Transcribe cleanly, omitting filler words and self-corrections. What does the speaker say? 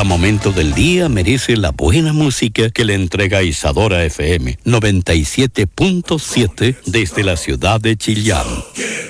Cada momento del día merece la buena música que le entrega Isadora FM 97.7 desde la ciudad de Chillán.